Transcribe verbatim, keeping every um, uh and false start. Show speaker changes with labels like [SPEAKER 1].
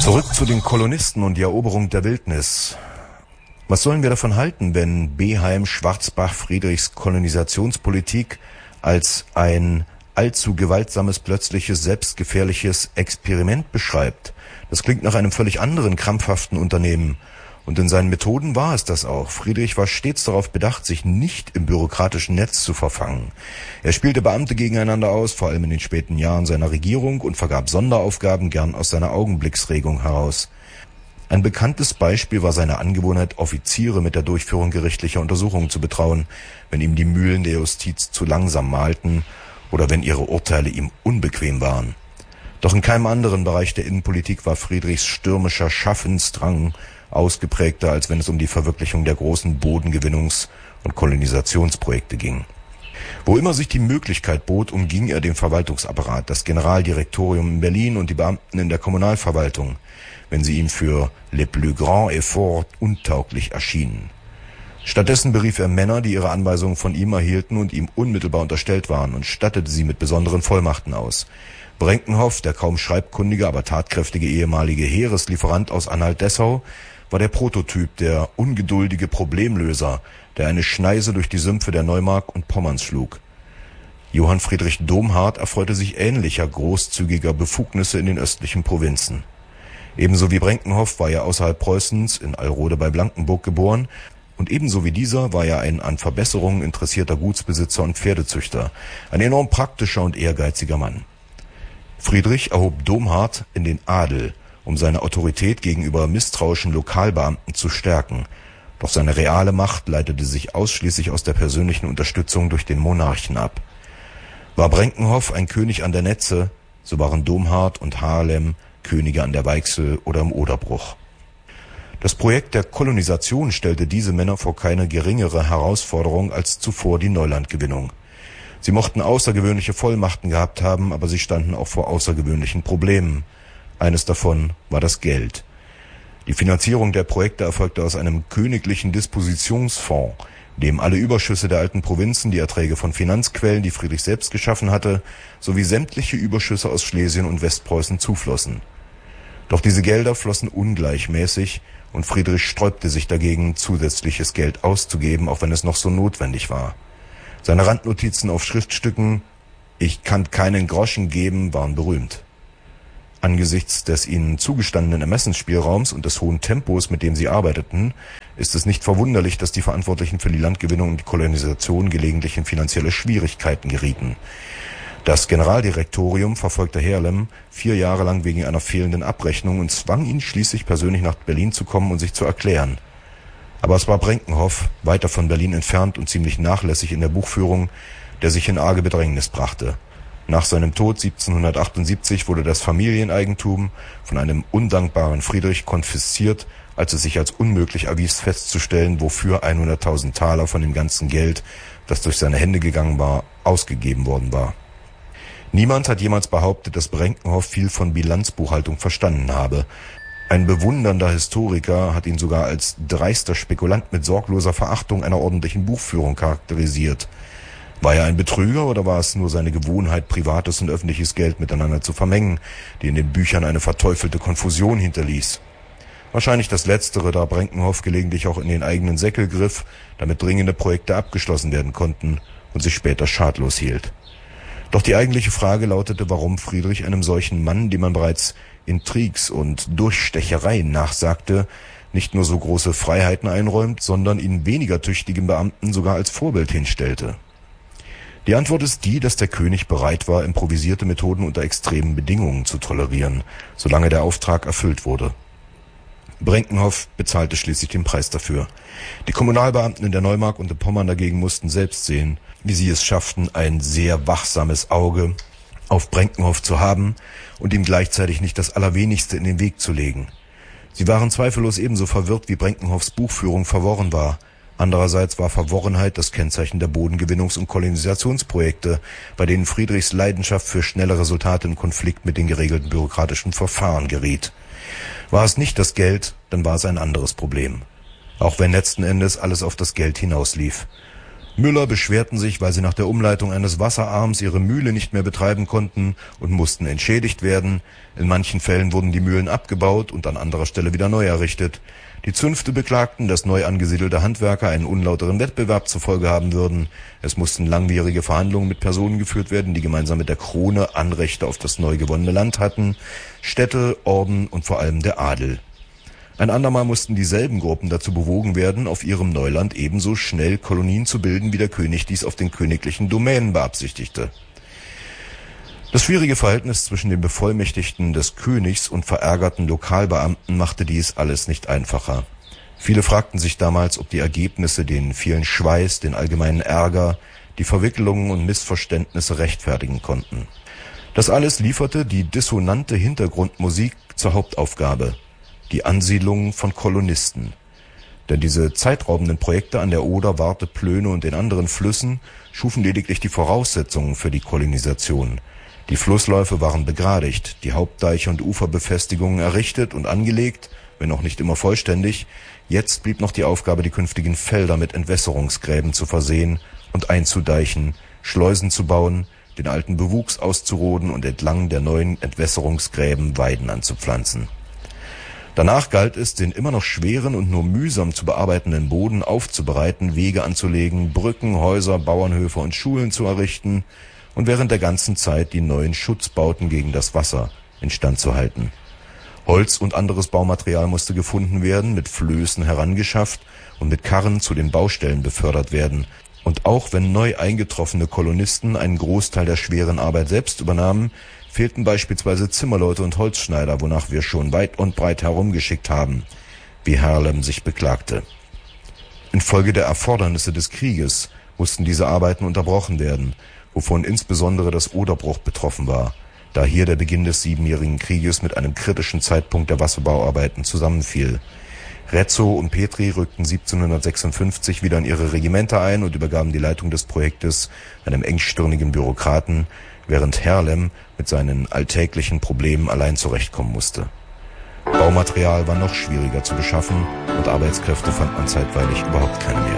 [SPEAKER 1] Zurück zu den Kolonisten und die Eroberung der Wildnis. Was sollen wir davon halten, wenn Beheim Schwarzbach Friedrichs Kolonisationspolitik als ein allzu gewaltsames, plötzliches, selbstgefährliches Experiment beschreibt? Das klingt nach einem völlig anderen, krampfhaften Unternehmen. Und in seinen Methoden war es das auch. Friedrich war stets darauf bedacht, sich nicht im bürokratischen Netz zu verfangen. Er spielte Beamte gegeneinander aus, vor allem in den späten Jahren seiner Regierung, und vergab Sonderaufgaben gern aus seiner Augenblicksregung heraus. Ein bekanntes Beispiel war seine Angewohnheit, Offiziere mit der Durchführung gerichtlicher Untersuchungen zu betrauen, wenn ihm die Mühlen der Justiz zu langsam mahlten oder wenn ihre Urteile ihm unbequem waren. Doch in keinem anderen Bereich der Innenpolitik war Friedrichs stürmischer Schaffensdrang ausgeprägter, als wenn es um die Verwirklichung der großen Bodengewinnungs- und Kolonisationsprojekte ging. Wo immer sich die Möglichkeit bot, umging er den Verwaltungsapparat, das Generaldirektorium in Berlin und die Beamten in der Kommunalverwaltung, wenn sie ihm für les plus grands efforts untauglich erschienen. Stattdessen berief er Männer, die ihre Anweisungen von ihm erhielten und ihm unmittelbar unterstellt waren, und stattete sie mit besonderen Vollmachten aus. Brenkenhoff, der kaum schreibkundige, aber tatkräftige ehemalige Heereslieferant aus Anhalt-Dessau, war der Prototyp, der ungeduldige Problemlöser, der eine Schneise durch die Sümpfe der Neumark und Pommerns schlug. Johann Friedrich Domhart erfreute sich ähnlicher großzügiger Befugnisse in den östlichen Provinzen. Ebenso wie Brenkenhoff war er außerhalb Preußens in Alrode bei Blankenburg geboren, und ebenso wie dieser war er ein an Verbesserungen interessierter Gutsbesitzer und Pferdezüchter, ein enorm praktischer und ehrgeiziger Mann. Friedrich erhob Domhart in den Adel, um seine Autorität gegenüber misstrauischen Lokalbeamten zu stärken, doch seine reale Macht leitete sich ausschließlich aus der persönlichen Unterstützung durch den Monarchen ab. War Brenkenhoff ein König an der Netze, so waren Domhart und Haarlem Könige an der Weichsel oder im Oderbruch. Das Projekt der Kolonisation stellte diese Männer vor keine geringere Herausforderung als zuvor die Neulandgewinnung. Sie mochten außergewöhnliche Vollmachten gehabt haben, aber sie standen auch vor außergewöhnlichen Problemen. Eines davon war das Geld. Die Finanzierung der Projekte erfolgte aus einem königlichen Dispositionsfonds, dem alle Überschüsse der alten Provinzen, die Erträge von Finanzquellen, die Friedrich selbst geschaffen hatte, sowie sämtliche Überschüsse aus Schlesien und Westpreußen zuflossen. Doch diese Gelder flossen ungleichmäßig, und Friedrich sträubte sich dagegen, zusätzliches Geld auszugeben, auch wenn es noch so notwendig war. Seine Randnotizen auf Schriftstücken »Ich kann keinen Groschen geben« waren berühmt. Angesichts des ihnen zugestandenen Ermessensspielraums und des hohen Tempos, mit dem sie arbeiteten, ist es nicht verwunderlich, dass die Verantwortlichen für die Landgewinnung und die Kolonisation gelegentlich in finanzielle Schwierigkeiten gerieten. Das Generaldirektorium verfolgte Haarlem vier Jahre lang wegen einer fehlenden Abrechnung und zwang ihn schließlich persönlich nach Berlin zu kommen und sich zu erklären. Aber es war Brenkenhoff, weiter von Berlin entfernt und ziemlich nachlässig in der Buchführung, der sich in arge Bedrängnis brachte. Nach seinem Tod siebzehnhundertachtundsiebzig wurde das Familieneigentum von einem undankbaren Friedrich konfisziert, als es sich als unmöglich erwies festzustellen, wofür hunderttausend Taler von dem ganzen Geld, das durch seine Hände gegangen war, ausgegeben worden war. Niemand hat jemals behauptet, dass Brenkenhoff viel von Bilanzbuchhaltung verstanden habe. Ein bewundernder Historiker hat ihn sogar als dreister Spekulant mit sorgloser Verachtung einer ordentlichen Buchführung charakterisiert. War er ein Betrüger oder war es nur seine Gewohnheit, privates und öffentliches Geld miteinander zu vermengen, die in den Büchern eine verteufelte Konfusion hinterließ? Wahrscheinlich das Letztere, da Brenkenhoff gelegentlich auch in den eigenen Säckel griff, damit dringende Projekte abgeschlossen werden konnten und sich später schadlos hielt. Doch die eigentliche Frage lautete, warum Friedrich einem solchen Mann, dem man bereits Intrigs und Durchstechereien nachsagte, nicht nur so große Freiheiten einräumt, sondern ihn weniger tüchtigen Beamten sogar als Vorbild hinstellte. Die Antwort ist die, dass der König bereit war, improvisierte Methoden unter extremen Bedingungen zu tolerieren, solange der Auftrag erfüllt wurde. Brenkenhoff bezahlte schließlich den Preis dafür. Die Kommunalbeamten in der Neumark und in Pommern dagegen mussten selbst sehen, wie sie es schafften, ein sehr wachsames Auge auf Brenkenhoff zu haben und ihm gleichzeitig nicht das Allerwenigste in den Weg zu legen. Sie waren zweifellos ebenso verwirrt, wie Brenkenhoffs Buchführung verworren war. Andererseits war Verworrenheit das Kennzeichen der Bodengewinnungs- und Kolonisationsprojekte, bei denen Friedrichs Leidenschaft für schnelle Resultate im Konflikt mit den geregelten bürokratischen Verfahren geriet. War es nicht das Geld, dann war es ein anderes Problem. Auch wenn letzten Endes alles auf das Geld hinauslief. Müller beschwerten sich, weil sie nach der Umleitung eines Wasserarms ihre Mühle nicht mehr betreiben konnten und mussten entschädigt werden. In manchen Fällen wurden die Mühlen abgebaut und an anderer Stelle wieder neu errichtet. Die Zünfte beklagten, dass neu angesiedelte Handwerker einen unlauteren Wettbewerb zur Folge haben würden. Es mussten langwierige Verhandlungen mit Personen geführt werden, die gemeinsam mit der Krone Anrechte auf das neu gewonnene Land hatten, Städte, Orden und vor allem der Adel. Ein andermal mussten dieselben Gruppen dazu bewogen werden, auf ihrem Neuland ebenso schnell Kolonien zu bilden, wie der König dies auf den königlichen Domänen beabsichtigte. Das schwierige Verhältnis zwischen den Bevollmächtigten des Königs und verärgerten Lokalbeamten machte dies alles nicht einfacher. Viele fragten sich damals, ob die Ergebnisse den vielen Schweiß, den allgemeinen Ärger, die Verwicklungen und Missverständnisse rechtfertigen konnten. Das alles lieferte die dissonante Hintergrundmusik zur Hauptaufgabe: die Ansiedlung von Kolonisten. Denn diese zeitraubenden Projekte an der Oder, Warthe, Plöne und den anderen Flüssen schufen lediglich die Voraussetzungen für die Kolonisation. Die Flussläufe waren begradigt, die Hauptdeiche und Uferbefestigungen errichtet und angelegt, wenn auch nicht immer vollständig. Jetzt blieb noch die Aufgabe, die künftigen Felder mit Entwässerungsgräben zu versehen und einzudeichen, Schleusen zu bauen, den alten Bewuchs auszuroden und entlang der neuen Entwässerungsgräben Weiden anzupflanzen. Danach galt es, den immer noch schweren und nur mühsam zu bearbeitenden Boden aufzubereiten, Wege anzulegen, Brücken, Häuser, Bauernhöfe und Schulen zu errichten und während der ganzen Zeit die neuen Schutzbauten gegen das Wasser instand zu halten. Holz und anderes Baumaterial musste gefunden werden, mit Flößen herangeschafft und mit Karren zu den Baustellen befördert werden. Und auch wenn neu eingetroffene Kolonisten einen Großteil der schweren Arbeit selbst übernahmen, fehlten beispielsweise Zimmerleute und Holzschneider, wonach wir schon weit und breit herumgeschickt haben, wie Harlem sich beklagte. Infolge der Erfordernisse des Krieges mussten diese Arbeiten unterbrochen werden, wovon insbesondere das Oderbruch betroffen war, da hier der Beginn des Siebenjährigen Krieges mit einem kritischen Zeitpunkt der Wasserbauarbeiten zusammenfiel. Rezzo und Petri rückten siebzehnhundertsechsundfünfzig wieder in ihre Regimenter ein und übergaben die Leitung des Projektes einem engstirnigen Bürokraten, während Harlem mit seinen alltäglichen Problemen allein zurechtkommen musste. Baumaterial war noch schwieriger zu beschaffen und Arbeitskräfte fand man zeitweilig überhaupt keine mehr.